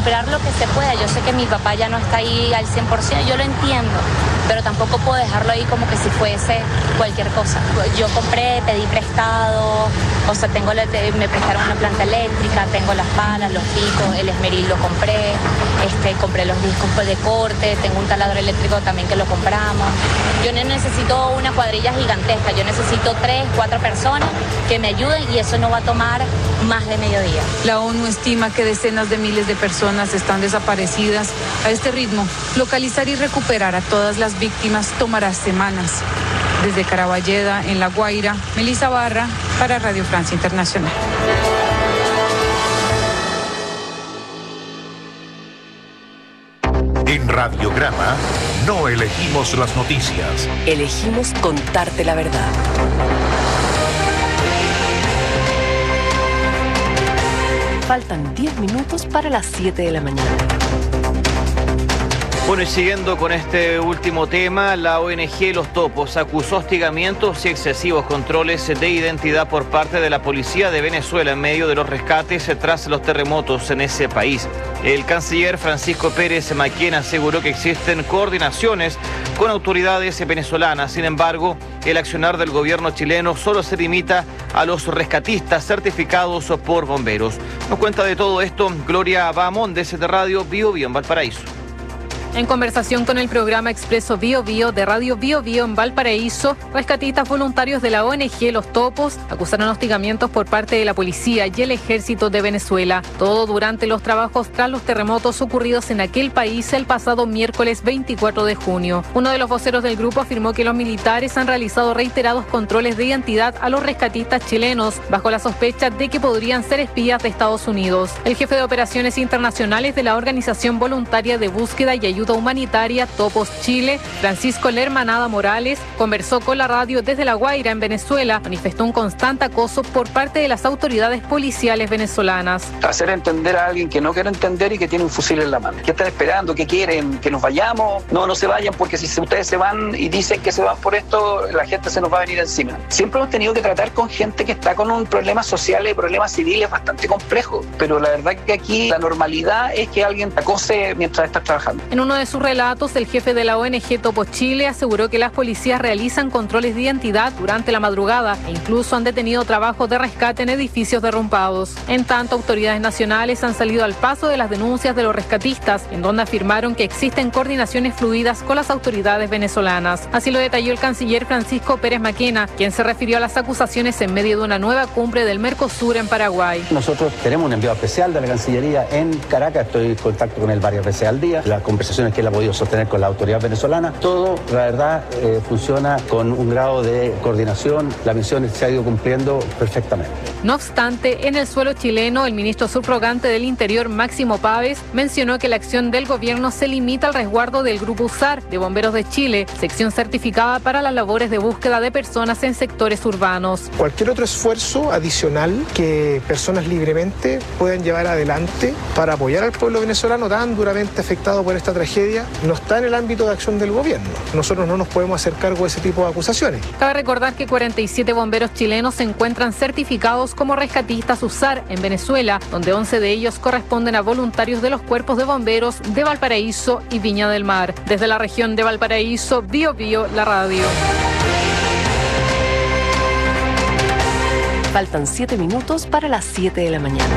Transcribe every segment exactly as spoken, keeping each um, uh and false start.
recuperar lo que se pueda. Yo sé que mi papá ya no está ahí al cien por ciento, yo lo entiendo, pero tampoco puedo dejarlo ahí como que si fuese cualquier cosa. Yo compré, pedí prestado, o sea, tengo la, me prestaron una planta eléctrica, tengo las palas, los picos, el esmeril lo compré, este, compré los discos de corte, tengo un taladro eléctrico también que lo compramos. Yo no necesito una cuadrilla gigantesca, yo necesito tres, cuatro personas que me ayuden y eso no va a tomar más de mediodía. La ONU estima que decenas de miles de personas están desaparecidas. A este ritmo, localizar y recuperar a todas las víctimas tomará semanas. Desde Caraballeda, en La Guaira, Melissa Barra, para Radio Francia Internacional. En Radiograma no elegimos las noticias. Elegimos contarte la verdad. Faltan diez minutos para las siete de la mañana. Bueno, y siguiendo con este último tema, la O N G Los Topos acusó hostigamientos y excesivos controles de identidad por parte de la policía de Venezuela en medio de los rescates tras los terremotos en ese país. El canciller Francisco Pérez Maquena aseguró que existen coordinaciones con autoridades venezolanas. Sin embargo, el accionar del gobierno chileno solo se limita a los rescatistas certificados por bomberos. Nos cuenta de todo esto Gloria Bamón, de C T Radio Bio Bio en Valparaíso. En conversación con el programa Expreso Bio Bio de Radio Bio Bio en Valparaíso, rescatistas voluntarios de la O N G Los Topos acusaron hostigamientos por parte de la policía y el ejército de Venezuela. Todo durante los trabajos tras los terremotos ocurridos en aquel país el pasado miércoles veinticuatro de junio. Uno de los voceros del grupo afirmó que los militares han realizado reiterados controles de identidad a los rescatistas chilenos bajo la sospecha de que podrían ser espías de Estados Unidos. El jefe de operaciones internacionales de la Organización Voluntaria de Búsqueda y Ayuda Humanitaria Topos Chile, Francisco Lermanada Morales, conversó con la radio desde La Guaira, en Venezuela. Manifestó un constante acoso por parte de las autoridades policiales venezolanas. Hacer entender a alguien que no quiere entender y que tiene un fusil en la mano. ¿Qué están esperando? ¿Qué quieren? ¿Que nos vayamos? No, no se vayan, porque si ustedes se van y dicen que se van por esto, la gente se nos va a venir encima. Siempre hemos tenido que tratar con gente que está con un problema social y problemas civiles bastante complejos, pero la verdad que aquí la normalidad es que alguien acose mientras está trabajando. En uno de sus relatos, el jefe de la O N G Topos Chile aseguró que las policías realizan controles de identidad durante la madrugada e incluso han detenido trabajos de rescate en edificios derrumbados. En tanto, autoridades nacionales han salido al paso de las denuncias de los rescatistas, en donde afirmaron que existen coordinaciones fluidas con las autoridades venezolanas. Así lo detalló el canciller Francisco Pérez Maquena, quien se refirió a las acusaciones en medio de una nueva cumbre del Mercosur en Paraguay. Nosotros tenemos un enviado especial de la Cancillería en Caracas, estoy en contacto con él varias veces al día. Las conversaciones que él ha podido sostener con la autoridad venezolana, todo, la verdad, eh, funciona con un grado de coordinación. La misión se ha ido cumpliendo perfectamente. No obstante, en el suelo chileno, el ministro subrogante del Interior, Máximo Páez, mencionó que la acción del gobierno se limita al resguardo del Grupo U S A R de Bomberos de Chile, sección certificada para las labores de búsqueda de personas en sectores urbanos. Cualquier otro esfuerzo adicional que personas libremente puedan llevar adelante para apoyar al pueblo venezolano tan duramente afectado por esta tragedia no está en el ámbito de acción del gobierno. Nosotros no nos podemos hacer cargo de ese tipo de acusaciones. Cabe recordar que cuarenta y siete bomberos chilenos se encuentran certificados como rescatistas U S A R en Venezuela, donde once de ellos corresponden a voluntarios de los cuerpos de bomberos de Valparaíso y Viña del Mar. Desde la región de Valparaíso, Bio Bio, la radio. Faltan siete minutos para las siete de la mañana.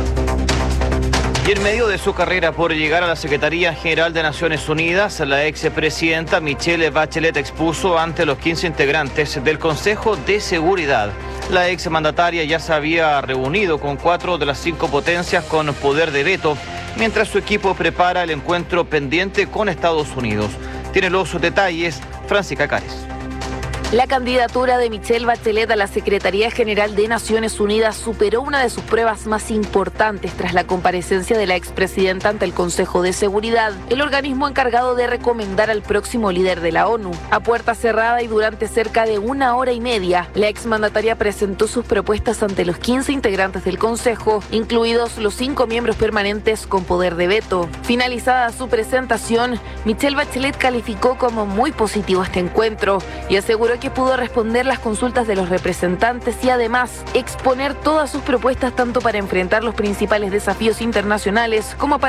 Y en medio de su carrera por llegar a la Secretaría General de Naciones Unidas, la expresidenta Michelle Bachelet expuso ante los quince integrantes del Consejo de Seguridad. La exmandataria ya se había reunido con cuatro de las cinco potencias con poder de veto, mientras su equipo prepara el encuentro pendiente con Estados Unidos. Tiene los detalles Francisca Cares. La candidatura de Michelle Bachelet a la Secretaría General de Naciones Unidas superó una de sus pruebas más importantes tras la comparecencia de la expresidenta ante el Consejo de Seguridad, el organismo encargado de recomendar al próximo líder de la ONU. A puerta cerrada y durante cerca de una hora y media, la exmandataria presentó sus propuestas ante los quince integrantes del Consejo, incluidos los cinco miembros permanentes con poder de veto. Finalizada su presentación, Michelle Bachelet calificó como muy positivo este encuentro y aseguró que pudo responder las consultas de los representantes y además exponer todas sus propuestas tanto para enfrentar los principales desafíos internacionales como para